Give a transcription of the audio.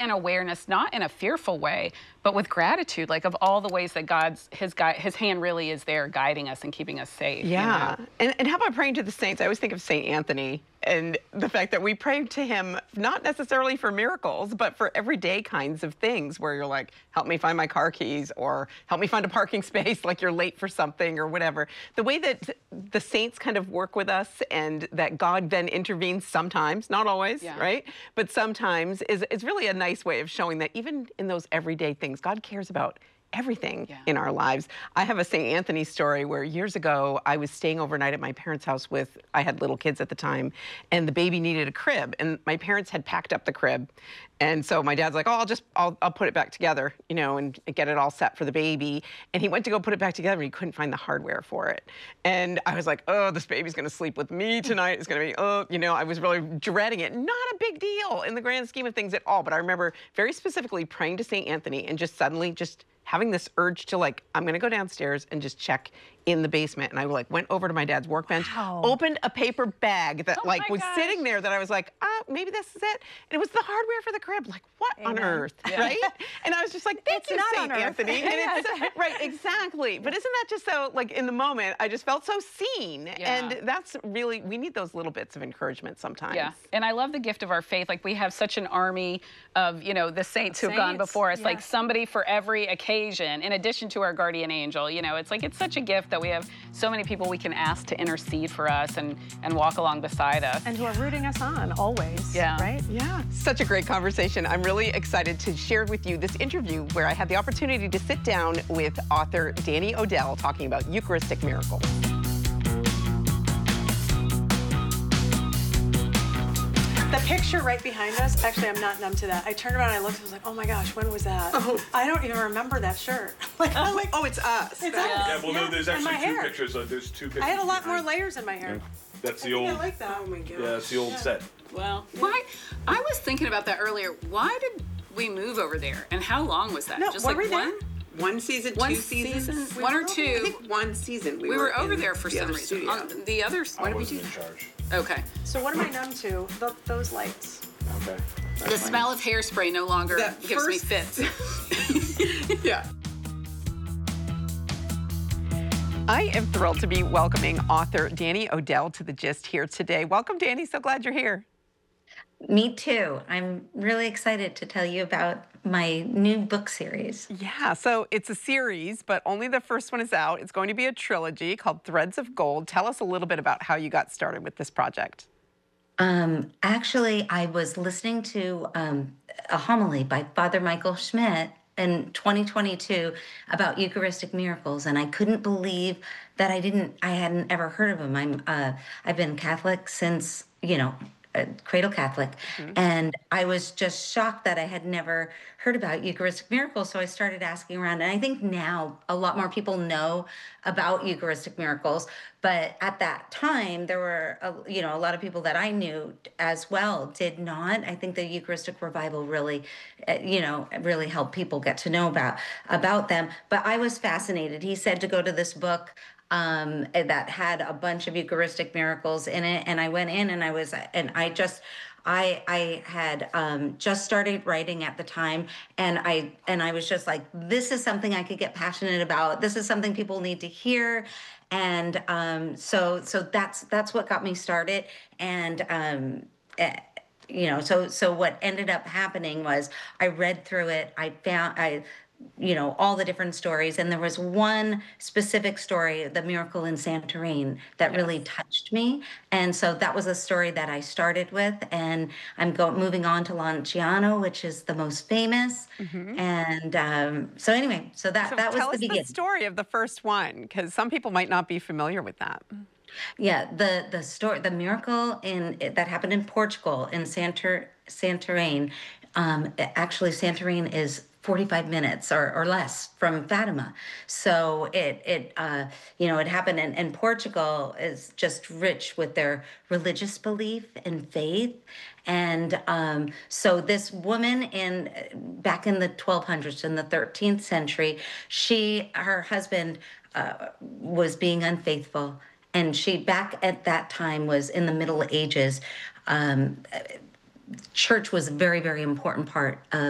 in awareness, not in a fearful way, but with gratitude, like of all the ways that his hand really is there guiding us and keeping us safe. Yeah. And how about praying to the saints? I always think of St. Anthony and the fact that we pray to him, not necessarily for miracles, but for everyday kinds of things where you're like, help me find my car keys, or help me find a parking space, like you're late for something or whatever. The way that the saints kind of work with us and that God then intervenes sometimes, not always, right? But sometimes is really a nice way of showing that even in those everyday things, God cares about everything in our lives. I have a St. Anthony story where years ago I was staying overnight at my parents' house I had little kids at the time, and the baby needed a crib, and my parents had packed up the crib. And so my dad's like, oh, I'll put it back together, you know, and get it all set for the baby. And he went to go put it back together and he couldn't find the hardware for it. And I was like, oh, this baby's gonna sleep with me tonight. It's gonna be, oh, you know, I was really dreading it. Not a big deal in the grand scheme of things at all. But I remember very specifically praying to St. Anthony and just suddenly having this urge to, like, I'm gonna go downstairs and just check in the basement. And I went over to my dad's workbench, opened a paper bag that was sitting there that I was like, maybe this is it. And it was the hardware for the crib. Like, what on earth, right? And I was just like, thank you, St. Anthony. And it's, right, exactly. But isn't that just so, like, in the moment, I just felt so seen. And that's really, we need those little bits of encouragement sometimes. Yeah, and I love the gift of our faith. Like, we have such an army of, you know, the saints who have gone before us, like somebody for every occasion, in addition to our guardian angel. You know, it's like, it's such a gift that we have so many people we can ask to intercede for us and walk along beside us. And who are rooting us on always, right? Yeah, such a great conversation. I'm really excited to share with you this interview where I had the opportunity to sit down with author Danny Odell talking about Eucharistic miracles. The picture right behind us, actually, I'm not numb to that. I turned around and I looked and was like, oh my gosh, when was that? I don't even remember that shirt. Oh, it's us. It's us. Yeah, well, no, there's actually two pictures. There's two pictures. I had a lot more layers in my hair. That's the old. I like that. Oh my God. Yeah, that's the old set. Well, why? I was thinking about that earlier. Why did we move over there? And how long was that? No, just were like we there? One season, one two seasons? one or I two. think one season. We were over there for the some other reason. studio. On the others, I wasn't in charge. Okay. So what am I numb to? Those lights. Okay. The smell of hairspray no longer gives me fits. Yeah. I am thrilled to be welcoming author Danny Odell to The Gist here today. Welcome, Danny. So glad you're here. Me too. I'm really excited to tell you about my new book series. Yeah, so it's a series, but only the first one is out. It's going to be a trilogy called Threads of Gold. Tell us a little bit about how you got started with this project. Actually, I was listening to a homily by Father Michael Schmidt in 2022 about Eucharistic miracles, and I couldn't believe that I hadn't ever heard of him. I've been Catholic since, you know, cradle Catholic, and I was just shocked that I had never heard about Eucharistic miracles. So I started asking around, and I think now a lot more people know about Eucharistic miracles. But at that time, there were a lot of people that I knew as well did not. I think the Eucharistic revival really, really helped people get to know about them. But I was fascinated. He said to go to this book that had a bunch of Eucharistic miracles in it, and I went in and I had just started writing at the time, and I was just like, this is something I could get passionate about. This is something people need to hear, and so that's what got me started, and so what ended up happening was I read through it. I found all the different stories. And there was one specific story, the miracle in Santorini, that really touched me. And so that was a story that I started with. And I'm moving on to Lanciano, which is the most famous. And so anyway, so that was the beginning. Tell us the story of the first one, because some people might not be familiar with that. Yeah, the miracle that happened in Portugal, in Santorini. Actually, Santorini is 45 minutes or less from Fatima. So it happened, and Portugal is just rich with their religious belief and faith. And so this woman back in the 1200s, in the 13th century, her husband was being unfaithful. And she, back at that time, was in the Middle Ages. Church was a very, very important part of